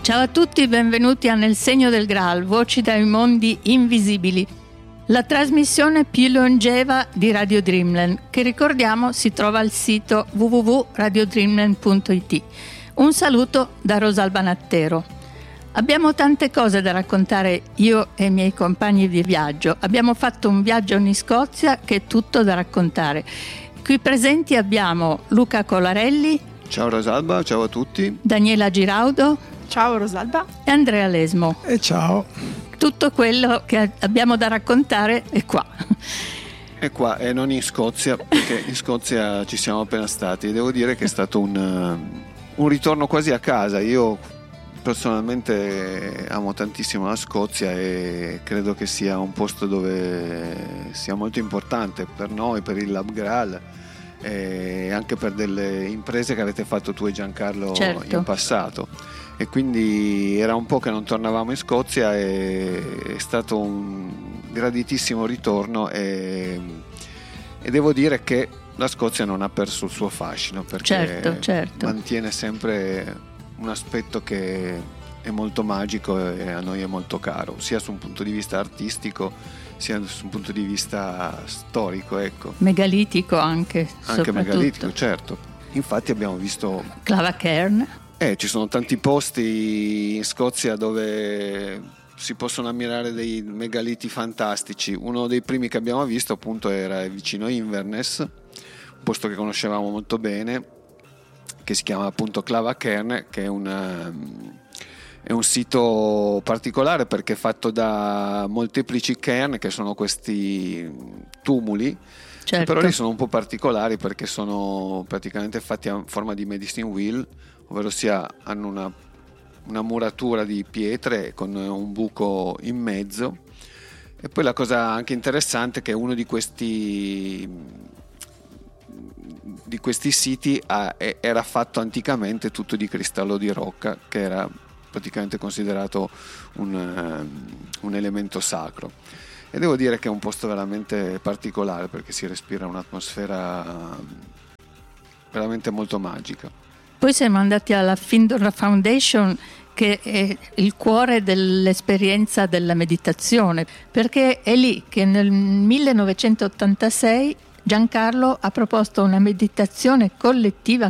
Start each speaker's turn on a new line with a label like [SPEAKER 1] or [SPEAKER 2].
[SPEAKER 1] Ciao a tutti, benvenuti a Nel segno del Graal, voci dai mondi invisibili. La trasmissione più longeva di Radio Dreamland, che ricordiamo si trova al sito www.radiodreamland.it. Un saluto da Rosalba Nattero. Abbiamo tante cose da raccontare io e i miei compagni di viaggio. Abbiamo fatto un viaggio in Scozia che è tutto da raccontare. Qui presenti abbiamo Luca Colarelli.
[SPEAKER 2] Ciao Rosalba, ciao a tutti.
[SPEAKER 1] Daniela Giraudo.
[SPEAKER 3] Ciao Rosalba.
[SPEAKER 1] E Andrea Lesmo.
[SPEAKER 4] E ciao.
[SPEAKER 1] Tutto quello che abbiamo da raccontare è qua.
[SPEAKER 2] È qua e non in Scozia, perché in Scozia ci siamo appena stati. Devo dire che è stato un ritorno quasi a casa. Io personalmente amo tantissimo la Scozia e credo che sia un posto dove sia molto importante per noi, per il Lab Graal e anche per delle imprese che avete fatto tu e Giancarlo in passato. E quindi era un po' che non tornavamo in Scozia e è stato un graditissimo ritorno e devo dire che la Scozia non ha perso il suo fascino, perché
[SPEAKER 1] certo.
[SPEAKER 2] mantiene sempre un aspetto che è molto magico e a noi è molto caro, sia su un punto di vista artistico sia su un punto di vista storico, ecco.
[SPEAKER 1] Megalitico anche
[SPEAKER 2] megalitico, certo. Infatti abbiamo visto
[SPEAKER 1] Clavacairn.
[SPEAKER 2] Ci sono tanti posti in Scozia dove si possono ammirare dei megaliti fantastici. Uno dei primi che abbiamo visto appunto era vicino Inverness, un posto che conoscevamo molto bene, che si chiama appunto Clavacairn, che è un sito particolare perché è fatto da molteplici cairn, che sono questi tumuli.
[SPEAKER 1] Certo.
[SPEAKER 2] Però lì sono un po' particolari perché sono praticamente fatti a forma di medicine wheel, ovvero sia hanno una muratura di pietre con un buco in mezzo. E poi la cosa anche interessante è che uno di questi siti era fatto anticamente tutto di cristallo di rocca, che era praticamente considerato un elemento sacro. E devo dire che è un posto veramente particolare perché si respira un'atmosfera veramente molto magica.
[SPEAKER 1] Poi siamo andati alla Findora Foundation, che è il cuore dell'esperienza della meditazione, perché è lì che nel 1986 Giancarlo ha proposto una meditazione collettiva